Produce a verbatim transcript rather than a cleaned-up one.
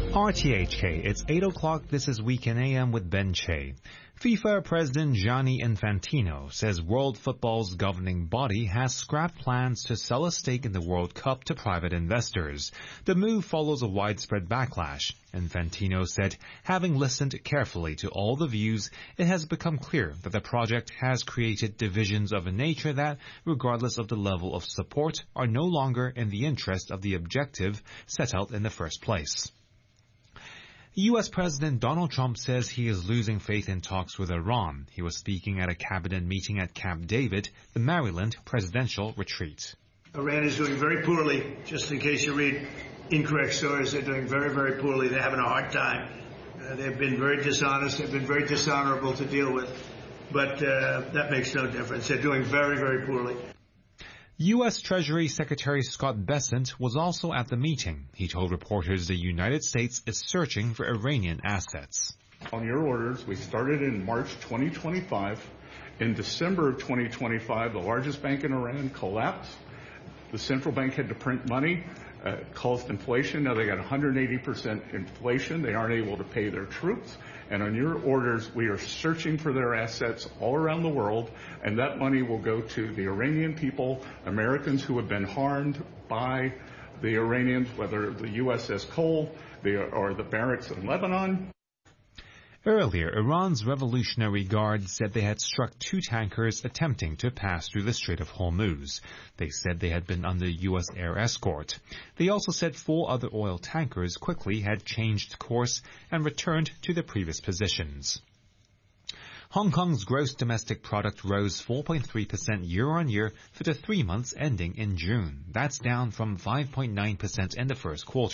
R T H K, it's eight o'clock. This is Weekend A M with Ben Che. FIFA President Gianni Infantino says World Football's governing body has scrapped plans to sell a stake in the World Cup to private investors. The move follows a widespread backlash. Infantino said, having listened carefully to all the views, it has become clear that the project has created divisions of a nature that, regardless of the level of support, are no longer in the interest of the objective set out in the first place. U S President Donald Trump says he is losing faith in talks with Iran. He was speaking at a cabinet meeting at Camp David, the Maryland presidential retreat. Iran is doing very poorly. Just in case you read incorrect stories, they're doing very, very poorly. They're having a hard time. Uh, they've been very dishonest. They've been very dishonorable to deal with. But uh, that makes no difference. They're doing very, very poorly. U S Treasury Secretary Scott Bessent was also at the meeting. He told reporters the United States is searching for Iranian assets. On your orders, we started in March twenty twenty-five. In December of twenty twenty-five, the largest bank in Iran collapsed. The central bank had to print money, uh, caused inflation. Now they got one hundred eighty percent inflation. They aren't able to pay their troops. And on your orders, we are searching for their assets all around the world, and that money will go to the Iranian people, Americans who have been harmed by the Iranians, whether the U S S Cole or the barracks in Lebanon. Earlier, Iran's Revolutionary Guard said they had struck two tankers attempting to pass through the Strait of Hormuz. They said they had been under U S air escort. They also said four other oil tankers quickly had changed course and returned to their previous positions. Hong Kong's gross domestic product rose four point three percent year-on-year for the three months ending in June. That's down from five point nine percent in the first quarter.